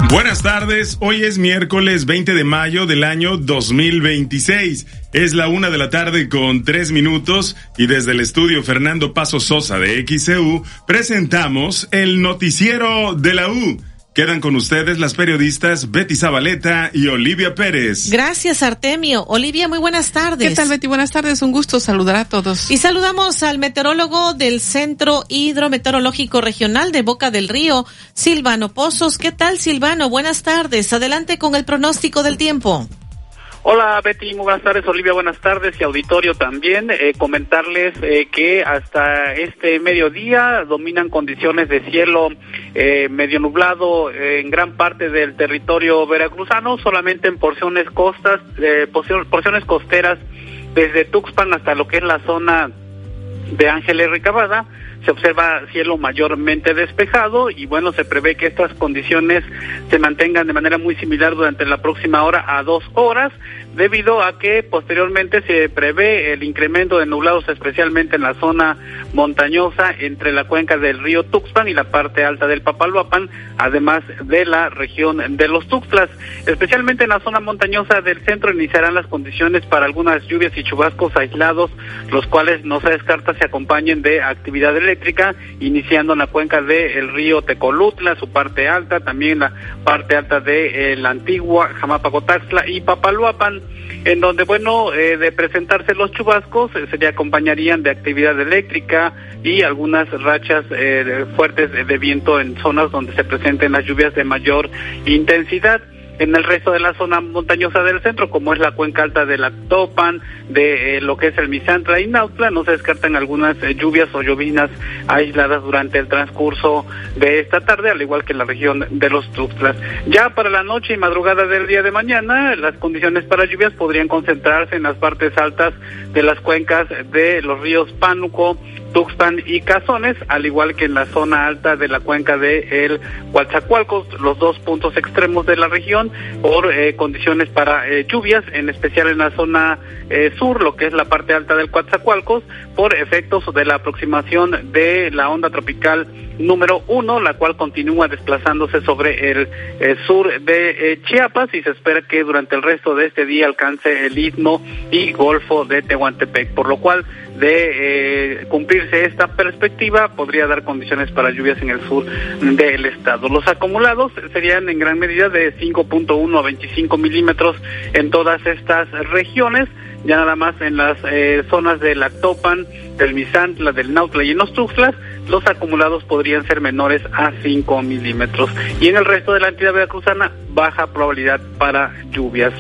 Buenas tardes, hoy es miércoles 20 de mayo del año 2026. Es la 1:03 y desde el estudio Fernando Paso Sosa de XCU presentamos el noticiero de la U. Quedan con ustedes las periodistas Betty Zabaleta y Olivia Pérez. Gracias, Artemio. Olivia, muy buenas tardes. ¿Qué tal, Betty? Buenas tardes, un gusto saludar a todos. Y saludamos al meteorólogo del Centro Hidrometeorológico Regional de Boca del Río, Silvano Pozos. ¿Qué tal, Silvano? Buenas tardes. Adelante con el pronóstico del tiempo. Hola Betty, muy buenas tardes. Olivia, buenas tardes, y auditorio también. Comentarles que hasta este mediodía dominan condiciones de cielo medio nublado en gran parte del territorio veracruzano, solamente en porciones costeras desde Tuxpan hasta lo que es la zona de Ángeles Recabada. Se observa cielo mayormente despejado y bueno, se prevé que estas condiciones se mantengan de manera muy similar durante la próxima hora a 2 horas, debido a que posteriormente se prevé el incremento de nublados, especialmente en la zona montañosa entre la cuenca del río Tuxpan y la parte alta del Papaloapan, además de la región de los Tuxtlas. Especialmente en la zona montañosa del centro iniciarán las condiciones para algunas lluvias y chubascos aislados, los cuales no se descarta se acompañen de actividad eléctrica, iniciando en la cuenca del río Tecolutla, su parte alta, también la parte alta de la Antigua, Jamapacotaxtla y Papaloapan, en donde, bueno, de presentarse los chubascos, se acompañarían de actividad eléctrica y algunas rachas fuertes de viento en zonas donde se presenten las lluvias de mayor intensidad. En el resto de la zona montañosa del centro, como es la cuenca alta de la Topan, de lo que es el Misantla y Nautla, no se descartan algunas lluvias o llovinas aisladas durante el transcurso de esta tarde, al igual que en la región de los Tuxtlas. Ya para la noche y madrugada del día de mañana, las condiciones para lluvias podrían concentrarse en las partes altas de las cuencas de los ríos Pánuco, Tuxpan y Cazones, al igual que en la zona alta de la cuenca de el Coatzacoalcos, los dos puntos extremos de la región, por condiciones para lluvias, en especial en la zona sur, lo que es la parte alta del Coatzacoalcos, por efectos de la aproximación de la onda tropical número 1, la cual continúa desplazándose sobre el sur de Chiapas, y se espera que durante el resto de este día alcance el istmo y golfo de Tehuantepec, por lo cual de cumplirse esta perspectiva podría dar condiciones para lluvias en el sur del estado. Los acumulados serían en gran medida de 5.1 a 25 milímetros en todas estas regiones, ya nada más en las zonas de la Topan, del Misantla, del Nautla y en los Tuxtlas, los acumulados podrían ser menores a 5 milímetros. Y en el resto de la entidad veracruzana, baja probabilidad para lluvias.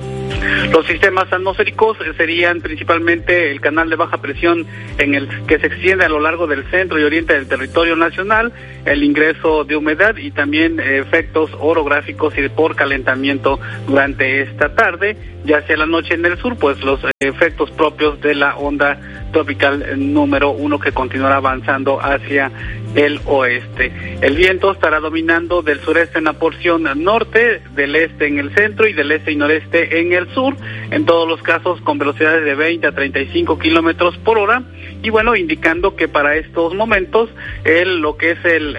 Los sistemas atmosféricos serían principalmente el canal de baja presión en el que se extiende a lo largo del centro y oriente del territorio nacional, el ingreso de humedad y también efectos orográficos y por calentamiento durante esta tarde, ya hacia la noche en el sur, pues los efectos propios de la onda tropical número 1 que continuará avanzando hacia el oeste. El viento estará dominando del sureste en la porción norte, del este en el centro y del este y noreste en el sur, en todos los casos con velocidades de 20 a 35 kilómetros por hora, y bueno, indicando que para estos momentos lo que es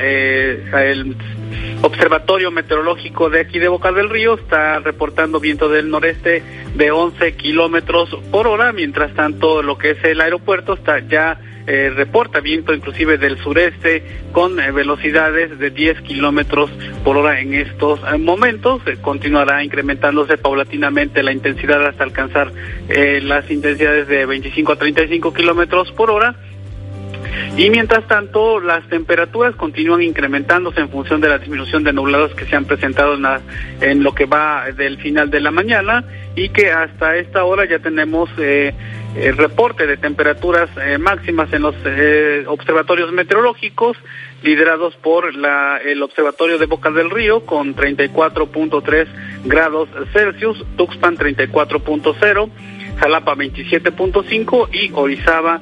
el Observatorio Meteorológico de aquí de Boca del Río está reportando viento del noreste de 11 kilómetros por hora, mientras tanto lo que es el aeropuerto reporta viento inclusive del sureste con velocidades de 10 kilómetros por hora en estos momentos. Continuará incrementándose paulatinamente la intensidad hasta alcanzar las intensidades de 25 a 35 kilómetros por hora. Y mientras tanto, las temperaturas continúan incrementándose en función de la disminución de nublados que se han presentado en lo que va del final de la mañana, y que hasta esta hora ya tenemos reporte de temperaturas máximas en los observatorios meteorológicos, liderados por el Observatorio de Boca del Río con 34.3 grados Celsius, Tuxpan 34.0, Jalapa 27.5 y Orizaba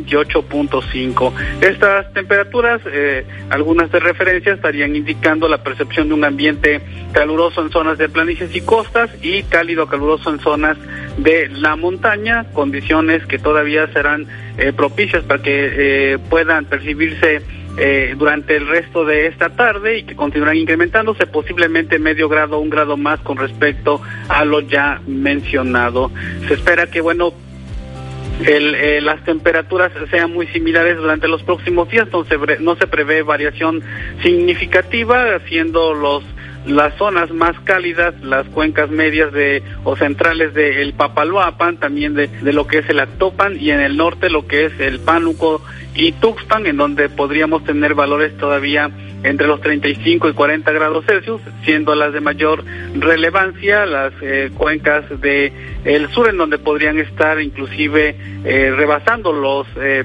28.5. Estas temperaturas, algunas de referencia, estarían indicando la percepción de un ambiente caluroso en zonas de planicies y costas y cálido caluroso en zonas de la montaña, condiciones que todavía serán propicias para que puedan percibirse durante el resto de esta tarde y que continuarán incrementándose, posiblemente medio grado, 1 grado más con respecto a lo ya mencionado. Se espera que, las temperaturas sean muy similares durante los próximos días, no se prevé variación significativa, siendo las zonas más cálidas, las cuencas medias o centrales del Papaloapan, también de lo que es el Actopan, y en el norte lo que es el Pánuco y Tuxpan, en donde podríamos tener valores todavía entre los 35 y 40 grados Celsius, siendo las de mayor relevancia las cuencas de el sur, en donde podrían estar inclusive rebasando los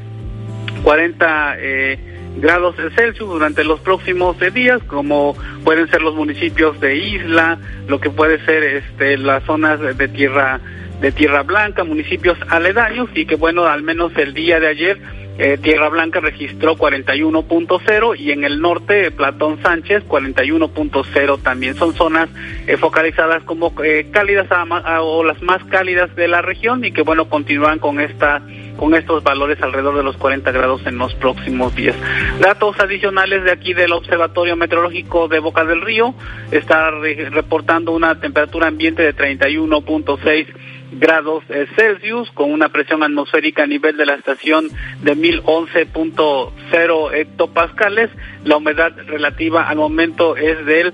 40 grados Celsius durante los próximos días, como pueden ser los municipios de Isla, lo que puede ser las zonas de Tierra Blanca, municipios aledaños, y que al menos el día de ayer Tierra Blanca registró 41.0 y en el norte Platón Sánchez 41.0 también. Son zonas focalizadas como cálidas o las más cálidas de la región y que continúan con estos valores alrededor de los 40 grados en los próximos días. Datos adicionales de aquí del Observatorio Meteorológico de Boca del Río: está reportando una temperatura ambiente de 31.6 grados Celsius, con una presión atmosférica a nivel de la estación de 1011.0 hectopascales. La humedad relativa al momento es del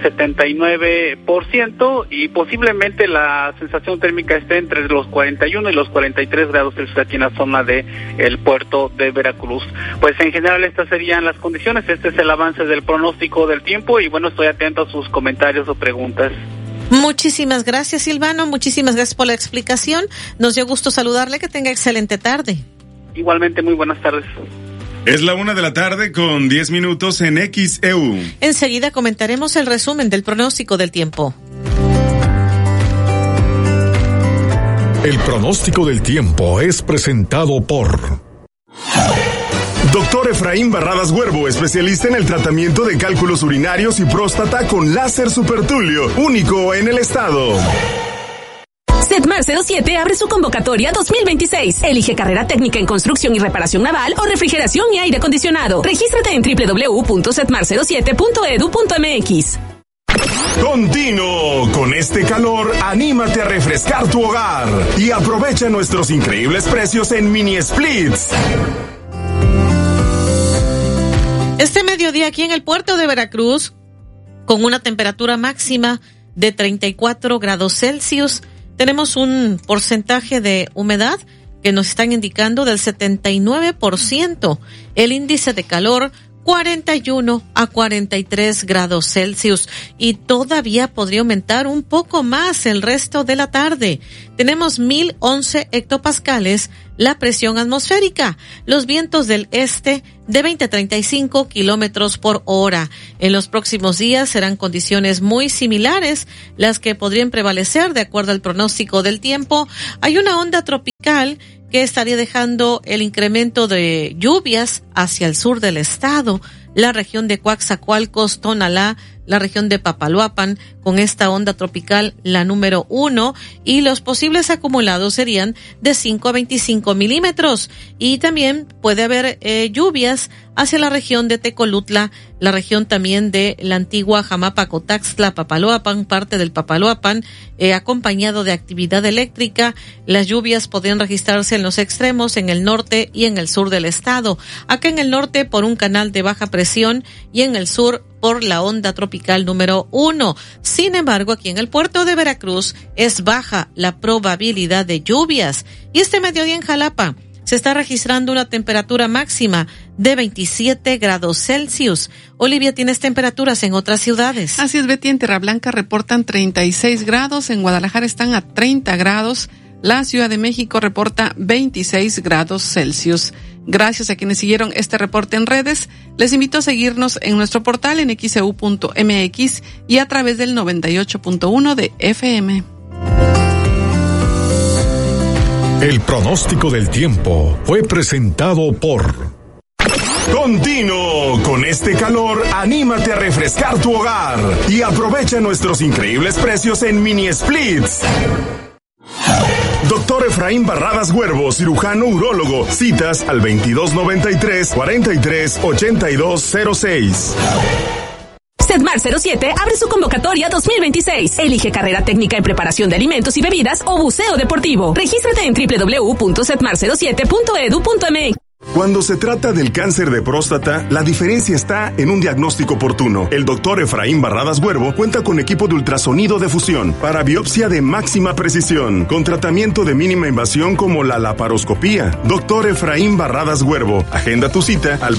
79% y posiblemente la sensación térmica esté entre los 41 y los 43 grados Celsius aquí en la zona de el puerto de Veracruz. Pues en general estas serían las condiciones. Este es el avance del pronóstico del tiempo y estoy atento a sus comentarios o preguntas. Muchísimas gracias, Silvano. Muchísimas gracias por la explicación. Nos dio gusto saludarle. Que tenga excelente tarde. Igualmente, muy buenas tardes. Es la 1:10 en XEU. Enseguida comentaremos el resumen del pronóstico del tiempo. El pronóstico del tiempo es presentado por Doctor Efraín Barradas Huervo, especialista en el tratamiento de cálculos urinarios y próstata con láser supertulio, único en el estado. Setmar 07 abre su convocatoria 2026. Elige carrera técnica en construcción y reparación naval o refrigeración y aire acondicionado. Regístrate en www.setmar07.edu.mx. Continuo, con este calor, anímate a refrescar tu hogar y aprovecha nuestros increíbles precios en mini splits. Este mediodía aquí en el puerto de Veracruz, con una temperatura máxima de 34 grados Celsius, tenemos un porcentaje de humedad que nos están indicando del 79%. El índice de calor 41 a 43 grados Celsius y todavía podría aumentar un poco más el resto de la tarde. Tenemos 1011 hectopascales la presión atmosférica, los vientos del este de 20 a 35 kilómetros por hora. En los próximos días serán condiciones muy similares las que podrían prevalecer de acuerdo al pronóstico del tiempo. Hay una onda tropical que estaría dejando el incremento de lluvias hacia el sur del estado, la región de Coaxacualcos, Tonalá, la región de Papaloapan, con esta onda tropical, la número 1, y los posibles acumulados serían de 5 a 25 milímetros. Y también puede haber lluvias hacia la región de Tecolutla, la región también de la antigua Jamapa, Cotaxtla, Papaloapan, parte del Papaloapan, acompañado de actividad eléctrica. Las lluvias podrían registrarse en los extremos, en el norte y en el sur del estado. Acá en el norte por un canal de baja presión y en el sur por la onda tropical número 1. Sin embargo, aquí en el puerto de Veracruz es baja la probabilidad de lluvias. Y este mediodía en Jalapa se está registrando una temperatura máxima de 27 grados Celsius. Olivia, ¿tienes temperaturas en otras ciudades? Así es, Betty. En Tierra Blanca reportan 36 grados, en Guadalajara están a 30 grados, la Ciudad de México reporta 26 grados Celsius. Gracias a quienes siguieron este reporte en redes. Les invito a seguirnos en nuestro portal en xeu.mx y a través del 98.1 de FM. El pronóstico del tiempo fue presentado por Continuo, con este calor, anímate a refrescar tu hogar y aprovecha nuestros increíbles precios en mini splits. Doctor Efraín Barradas Huervo, cirujano urólogo. Citas al 2293-438206. Sedmar 07 abre su convocatoria 2026. Elige carrera técnica en preparación de alimentos y bebidas o buceo deportivo. Regístrate en www.sedmar07.edu.mx. Cuando se trata del cáncer de próstata, la diferencia está en un diagnóstico oportuno. El doctor Efraín Barradas Huervo cuenta con equipo de ultrasonido de fusión para biopsia de máxima precisión, con tratamiento de mínima invasión como la laparoscopía. Doctor Efraín Barradas Huervo, agenda tu cita al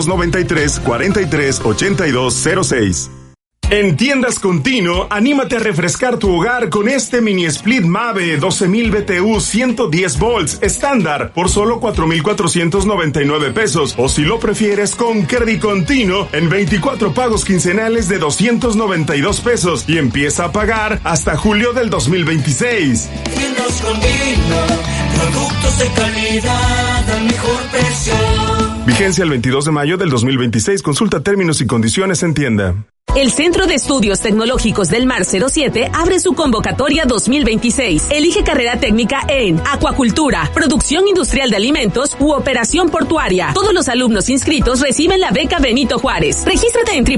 2293-438206. En Tiendas Continuo, anímate a refrescar tu hogar con este mini split Mave 12,000 BTU 110 volts estándar por solo 4,499 pesos. O si lo prefieres, con Credit Continuo en 24 pagos quincenales de 292 pesos y empieza a pagar hasta julio del 2026. Tiendas Continuo, productos de calidad al mejor precio. Vigencia el 22 de mayo del 2026. Consulta términos y condiciones en tienda. El Centro de Estudios Tecnológicos del Mar 07 abre su convocatoria 2026. Elige carrera técnica en acuacultura, producción industrial de alimentos u operación portuaria. Todos los alumnos inscritos reciben la beca Benito Juárez. Regístrate en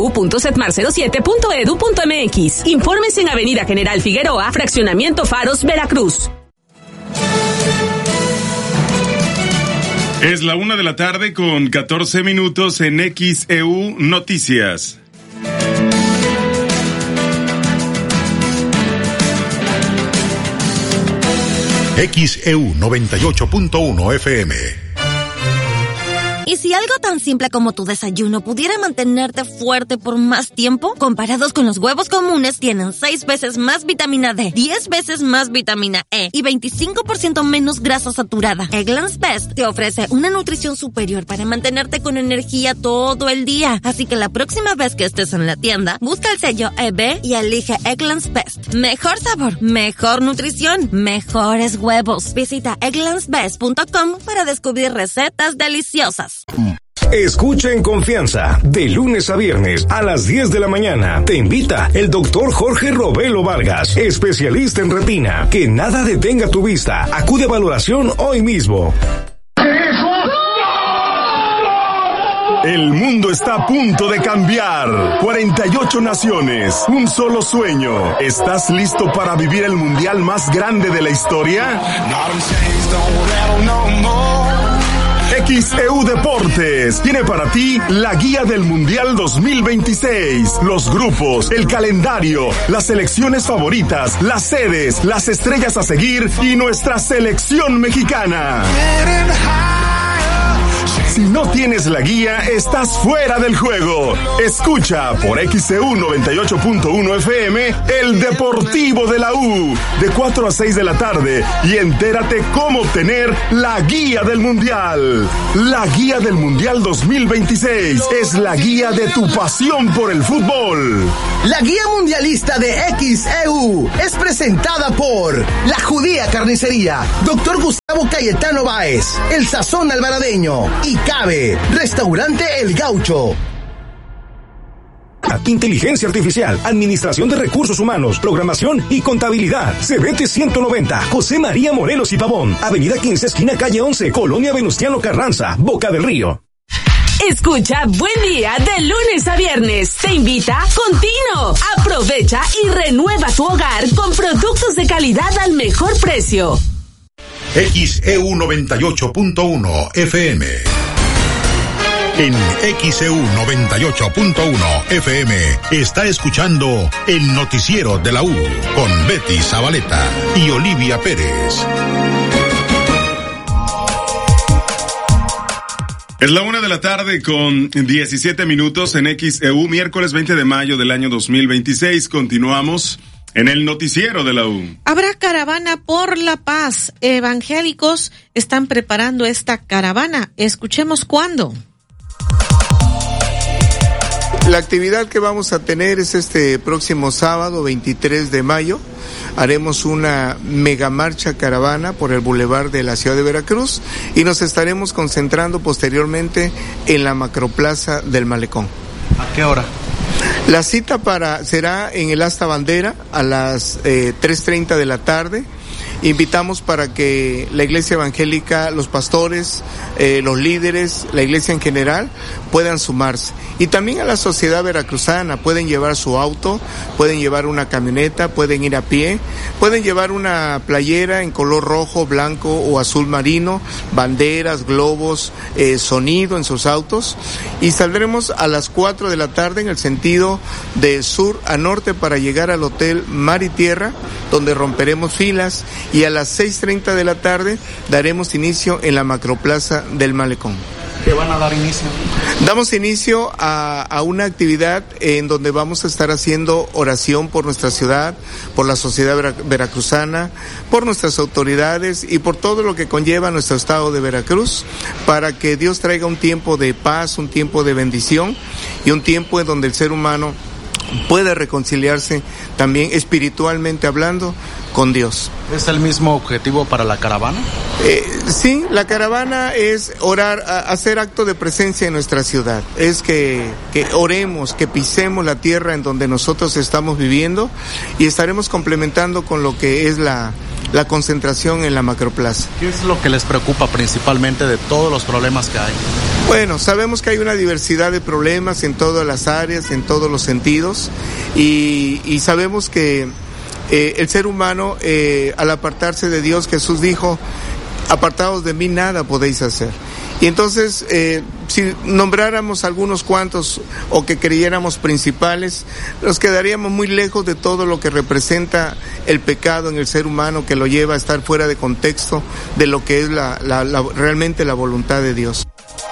www.setmar07.edu.mx. Informes en Avenida General Figueroa, Fraccionamiento Faros, Veracruz. Es la 1:00 con 14 minutos en XEU Noticias. XEU 98.1 FM. ¿Y si algo tan simple como tu desayuno pudiera mantenerte fuerte por más tiempo? Comparados con los huevos comunes, tienen 6 veces más vitamina D, 10 veces más vitamina E y 25% menos grasa saturada. Eggland's Best te ofrece una nutrición superior para mantenerte con energía todo el día. Así que la próxima vez que estés en la tienda, busca el sello EB y elige Eggland's Best. Mejor sabor, mejor nutrición, mejores huevos. Visita egglandsbest.com para descubrir recetas deliciosas. Escucha en confianza, de lunes a viernes a las 10 de la mañana. Te invita el doctor Jorge Robelo Vargas, especialista en retina. Que nada detenga tu vista. Acude a valoración hoy mismo. El mundo está a punto de cambiar. 48 naciones, un solo sueño. ¿Estás listo para vivir el mundial más grande de la historia? XEU Deportes tiene para ti la guía del Mundial 2026, los grupos, el calendario, las selecciones favoritas, las sedes, las estrellas a seguir y nuestra selección mexicana. Si no tienes la guía, estás fuera del juego. Escucha por XEU 98.1 FM el Deportivo de la U de 4 a 6 de la tarde y entérate cómo obtener la guía del Mundial. La guía del Mundial 2026 es la guía de tu pasión por el fútbol. La guía mundialista de XEU es presentada por La Judía Carnicería, Dr. Gustavo Cayetano Báez, El Sazón Alvaradeño y Cabe, Restaurante El Gaucho. Inteligencia artificial, administración de recursos humanos, programación y contabilidad. CBT 190, José María Morelos y Pavón, Avenida 15, esquina calle 11, Colonia Venustiano Carranza, Boca del Río. Escucha Buen Día de lunes a viernes. Te invita Continuo. Aprovecha y renueva tu hogar con productos de calidad al mejor precio. XEU 98.1 FM. En XEU 98.1 FM está escuchando el noticiero de la U con Betty Zabaleta y Olivia Pérez. Es la 1:00 con 17 minutos en XEU, miércoles 20 de mayo del año 2026. Continuamos en el noticiero de la U. Habrá caravana por la paz. Evangélicos están preparando esta caravana. Escuchemos cuándo. La actividad que vamos a tener es este próximo sábado 23 de mayo. Haremos una mega marcha caravana por el bulevar de la ciudad de Veracruz y nos estaremos concentrando posteriormente en la macroplaza del Malecón. ¿A qué hora? La cita será en el Asta Bandera a las 3:30 de la tarde invitamos para que la iglesia evangélica, los pastores, los líderes, la iglesia en general puedan sumarse. Y también a la sociedad veracruzana, pueden llevar su auto, pueden llevar una camioneta, pueden ir a pie, pueden llevar una playera en color rojo, blanco o azul marino, banderas, globos, sonido en sus autos, y saldremos a las 4 de la tarde en el sentido de sur a norte para llegar al Hotel Mar y Tierra, donde romperemos filas, y a las 6:30 de la tarde daremos inicio en la macroplaza del Malecón. ¿Qué van a dar inicio? Damos inicio a una actividad en donde vamos a estar haciendo oración por nuestra ciudad, por la sociedad veracruzana, por nuestras autoridades y por todo lo que conlleva nuestro estado de Veracruz, para que Dios traiga un tiempo de paz, un tiempo de bendición y un tiempo en donde el ser humano pueda reconciliarse también espiritualmente hablando con Dios. ¿Es el mismo objetivo para la caravana? Sí, la caravana es orar, hacer acto de presencia en nuestra ciudad. Es que oremos, que pisemos la tierra en donde nosotros estamos viviendo, y estaremos complementando con lo que es la concentración en la macroplaza. ¿Qué es lo que les preocupa principalmente de todos los problemas que hay? Bueno, sabemos que hay una diversidad de problemas en todas las áreas, en todos los sentidos, y sabemos que el ser humano, al apartarse de Dios, Jesús dijo: apartados de mí nada podéis hacer. Y entonces, si nombráramos algunos cuantos o que creyéramos principales, nos quedaríamos muy lejos de todo lo que representa el pecado en el ser humano, que lo lleva a estar fuera de contexto de lo que es realmente la voluntad de Dios.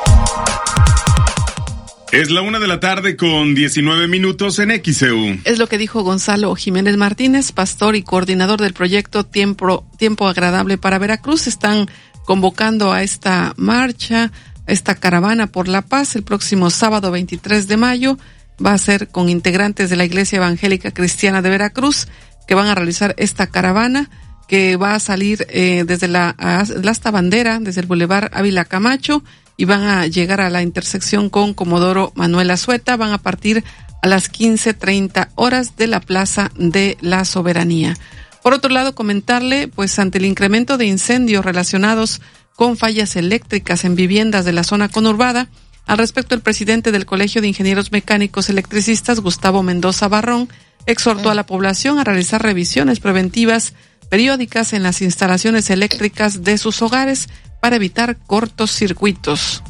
Es la 1:00 con 19 minutos en XEU. Es lo que dijo Gonzalo Jiménez Martínez, pastor y coordinador del proyecto Tiempo Agradable para Veracruz. Están convocando a esta marcha, a esta caravana por la paz, el próximo sábado 23 de mayo. Va a ser con integrantes de la Iglesia Evangélica Cristiana de Veracruz, que van a realizar esta caravana, que va a salir desde la Asta Bandera, desde el Boulevard Ávila Camacho, y van a llegar a la intersección con Comodoro Manuel Azueta. Van a partir a las 15:30 horas de la Plaza de la Soberanía. Por otro lado, comentarle, pues ante el incremento de incendios relacionados con fallas eléctricas en viviendas de la zona conurbada, al respecto el presidente del Colegio de Ingenieros Mecánicos Electricistas, Gustavo Mendoza Barrón, exhortó a la población a realizar revisiones preventivas periódicas en las instalaciones eléctricas de sus hogares para evitar cortos circuitos.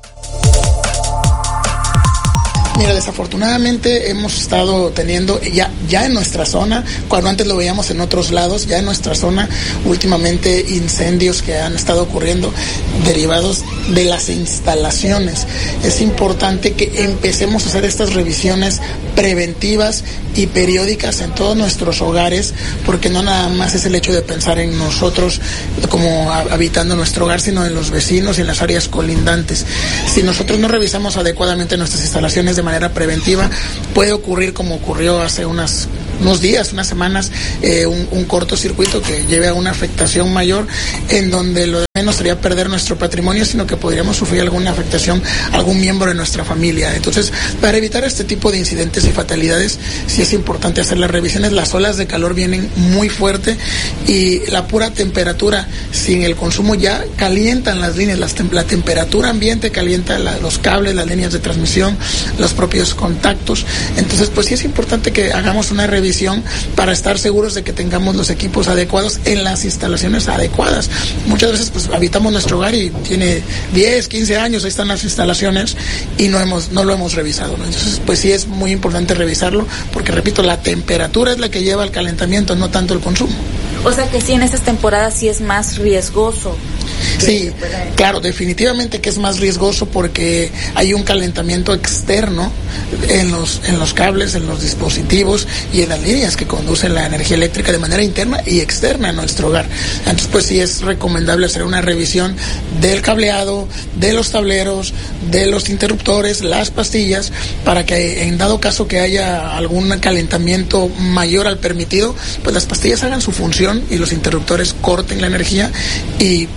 Mira, desafortunadamente hemos estado teniendo ya en nuestra zona, cuando antes lo veíamos en otros lados, ya en nuestra zona últimamente incendios que han estado ocurriendo derivados de las instalaciones. Es importante que empecemos a hacer estas revisiones preventivas y periódicas en todos nuestros hogares, porque no nada más es el hecho de pensar en nosotros como habitando nuestro hogar, sino en los vecinos y en las áreas colindantes. Si nosotros no revisamos adecuadamente nuestras instalaciones de manera preventiva, puede ocurrir como ocurrió hace unos días, unas semanas, un cortocircuito que lleve a una afectación mayor, en donde lo de menos sería perder nuestro patrimonio, sino que podríamos sufrir alguna afectación a algún miembro de nuestra familia. Entonces, para evitar este tipo de incidentes y fatalidades, sí es importante hacer las revisiones. Las olas de calor vienen muy fuerte y la pura temperatura, sin el consumo, ya calientan las líneas. La temperatura ambiente calienta los cables, las líneas de transmisión, los propios contactos. Entonces, pues sí es importante que hagamos una revisión para estar seguros de que tengamos los equipos adecuados en las instalaciones adecuadas. Muchas veces pues habitamos nuestro hogar y tiene 10, 15 años, ahí están las instalaciones y no lo hemos revisado, ¿no? Entonces, pues sí es muy importante revisarlo, porque repito, la temperatura es la que lleva al calentamiento, no tanto el consumo. O sea que sí, en estas temporadas sí es más riesgoso. Sí, claro, definitivamente que es más riesgoso porque hay un calentamiento externo en los cables, en los dispositivos y en las líneas que conducen la energía eléctrica de manera interna y externa a nuestro hogar. Entonces, pues sí es recomendable hacer una revisión del cableado, de los tableros, de los interruptores, las pastillas, para que en dado caso que haya algún calentamiento mayor al permitido, pues las pastillas hagan su función y los interruptores corten la energía y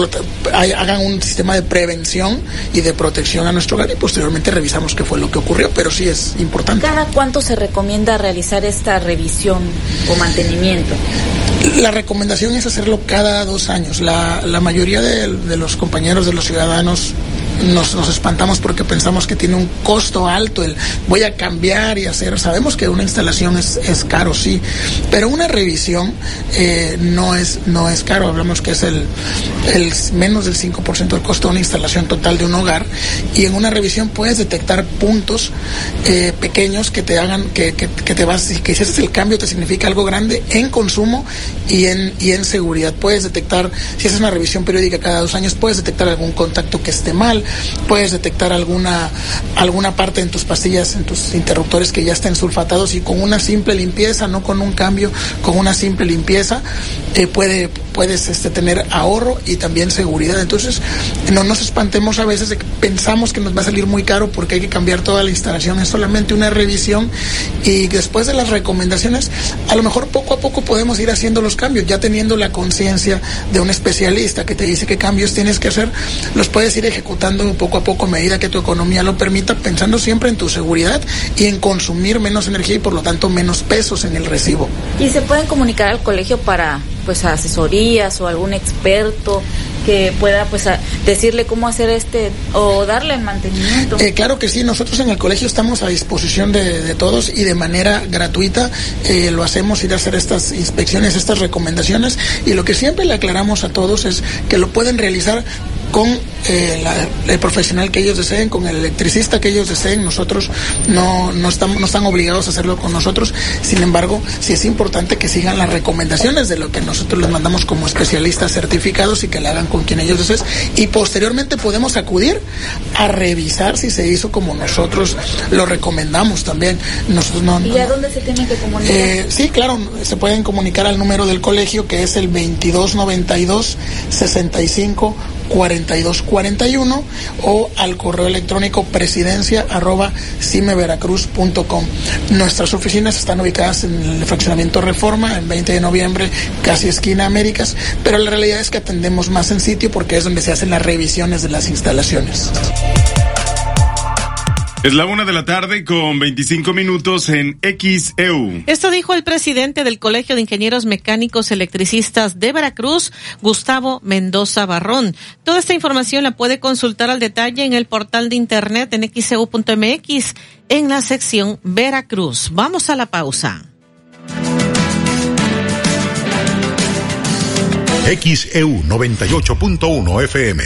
hagan un sistema de prevención y de protección a nuestro hogar, y posteriormente revisamos qué fue lo que ocurrió, pero sí es importante. ¿Cada cuánto se recomienda realizar esta revisión o mantenimiento? La recomendación es hacerlo cada 2 años. La mayoría de los compañeros, de los ciudadanos, nos espantamos porque pensamos que tiene un costo alto el voy a cambiar y hacer. Sabemos que una instalación es caro, sí, pero una revisión no es caro. Hablamos que es el menos del 5% del costo de una instalación total de un hogar, y en una revisión puedes detectar puntos pequeños que te hagan que si haces el cambio te significa algo grande en consumo y en seguridad. Puedes detectar, si haces una revisión periódica cada 2 años, puedes detectar algún contacto que esté mal, puedes detectar alguna parte en tus pastillas, en tus interruptores que ya estén sulfatados, y con una simple limpieza, no con un cambio, con una simple limpieza puedes tener ahorro y también seguridad. Entonces no nos espantemos a veces de que pensamos que nos va a salir muy caro porque hay que cambiar toda la instalación. Es solamente una revisión, y después de las recomendaciones a lo mejor poco a poco podemos ir haciendo los cambios, ya teniendo la conciencia de un especialista que te dice qué cambios tienes que hacer. Los puedes ir ejecutando poco a poco a medida que tu economía lo permita, pensando siempre en tu seguridad y en consumir menos energía y por lo tanto menos pesos en el recibo. ¿Y se pueden comunicar al colegio para asesorías o algún experto que pueda decirle cómo hacer o darle el mantenimiento? Claro que sí, nosotros en el colegio estamos a disposición de todos y de manera gratuita lo hacemos, ir a hacer estas inspecciones, estas recomendaciones, y lo que siempre le aclaramos a todos es que lo pueden realizar con el profesional que ellos deseen, con el electricista que ellos deseen. Nosotros no están obligados a hacerlo con nosotros. Sin embargo, sí es importante que sigan las recomendaciones de lo que nosotros les mandamos como especialistas certificados y que la hagan con quien ellos deseen. Y posteriormente podemos acudir a revisar si se hizo como nosotros lo recomendamos también. Nosotros ¿Y a dónde se tienen que comunicar? Sí, claro, se pueden comunicar al número del colegio, que es el 2292 65 4241, o al correo electrónico presidencia@cimeveracruz.com. Nuestras oficinas están ubicadas en el fraccionamiento Reforma, en 20 de noviembre, casi esquina Américas, pero la realidad es que atendemos más en sitio porque es donde se hacen las revisiones de las instalaciones. Es la 1:25 en XEU. Esto dijo el presidente del Colegio de Ingenieros Mecánicos Electricistas de Veracruz, Gustavo Mendoza Barrón. Toda esta información la puede consultar al detalle en el portal de internet en xeu.mx en la sección Veracruz. Vamos a la pausa. XEU 98.1 FM.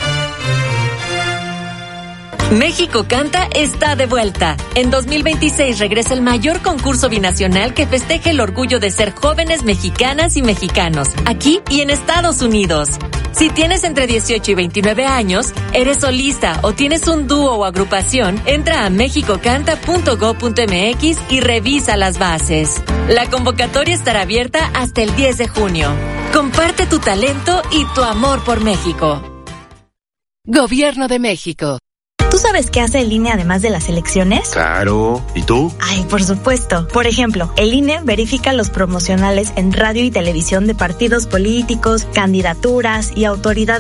México Canta está de vuelta. En 2026 regresa el mayor concurso binacional que festeja el orgullo de ser jóvenes mexicanas y mexicanos, aquí y en Estados Unidos. Si tienes entre 18 y 29 años, eres solista o tienes un dúo o agrupación, entra a mexicocanta.go.mx y revisa las bases. La convocatoria estará abierta hasta el 10 de junio. Comparte tu talento y tu amor por México. Gobierno de México. ¿Tú sabes qué hace el INE además de las elecciones? Claro. ¿Y tú? Ay, por supuesto. Por ejemplo, el INE verifica los promocionales en radio y televisión de partidos políticos, candidaturas y autoridades